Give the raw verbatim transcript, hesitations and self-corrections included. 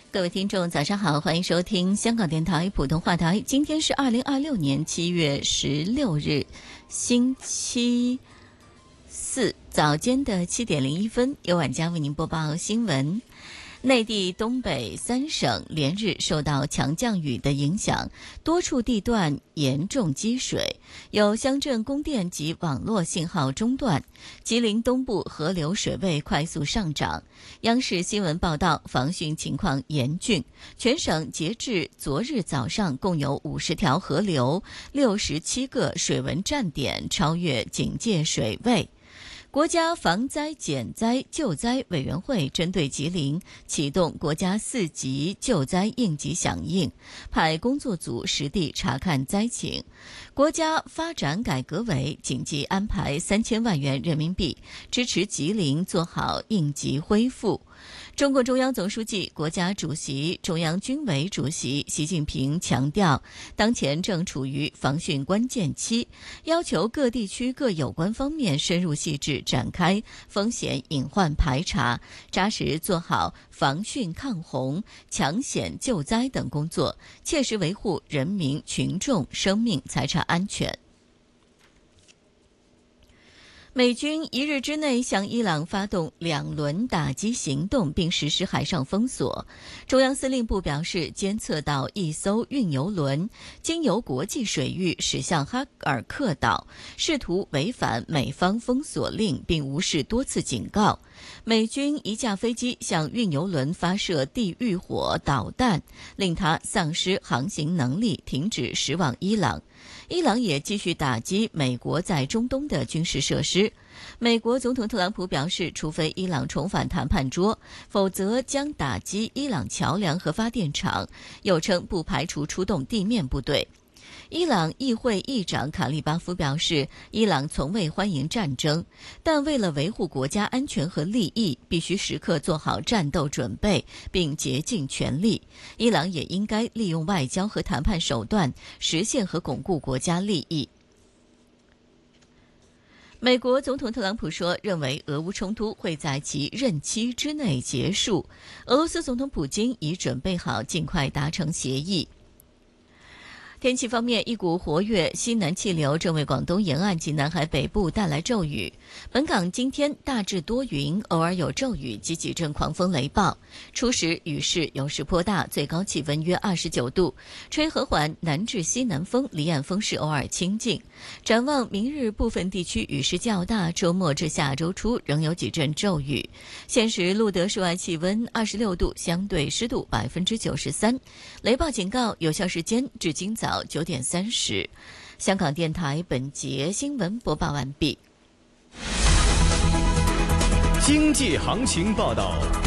各位听众早上好，欢迎收听香港电台普通话台。今天是二零二六年七月十六日星期四早间的七点零一分，由晚家为您播报新闻。内地东北三省连日受到强降雨的影响，多处地段严重积水，有乡镇供电及网络信号中断。吉林东部河流水位快速上涨。央视新闻报道，防汛情况严峻，全省截至昨日早上共有五十条河流、六十七个水文站点超越警戒水位。国家防灾减灾救灾委员会针对吉林启动国家四级救灾应急响应，派工作组实地查看灾情。国家发展改革委紧急安排三千万元人民币，支持吉林做好应急恢复。中共中央总书记、国家主席、中央军委主席习近平强调，当前正处于防汛关键期，要求各地区各有关方面深入细致展开风险隐患排查，扎实做好防汛抗洪、抢险救灾等工作，切实维护人民群众生命财产安全。美军一日之内向伊朗发动两轮打击行动，并实施海上封锁。中央司令部表示，监测到一艘运油轮经由国际水域驶向哈尔克岛，试图违反美方封锁令，并无视多次警告。美军一架飞机向运油轮发射地狱火导弹，令它丧失航行能力，停止驶往伊朗。伊朗也继续打击美国在中东的军事设施。美国总统特朗普表示，除非伊朗重返谈判桌，否则将打击伊朗桥梁和发电厂，又称不排除出动地面部队。伊朗议会议长卡利巴夫表示，伊朗从未欢迎战争，但为了维护国家安全和利益，必须时刻做好战斗准备，并竭尽全力。伊朗也应该利用外交和谈判手段，实现和巩固国家利益。美国总统特朗普说，认为俄乌冲突会在其任期之内结束。俄罗斯总统普京已准备好尽快达成协议。天气方面，一股活跃西南气流正为广东沿岸及南海北部带来骤雨。本港今天大致多云，偶尔有骤雨及几阵狂风雷暴。初时雨势有时颇大，最高气温约二十九度，吹和缓南至西南风，离岸风势偶尔清劲。展望明日部分地区雨势较大，周末至下周初仍有几阵骤雨。现时录得室外气温二十六度，相对湿度百分之九十三。雷暴警告有效时间至今早九点三十。香港电台本节新闻播报完毕。 经济行情报道。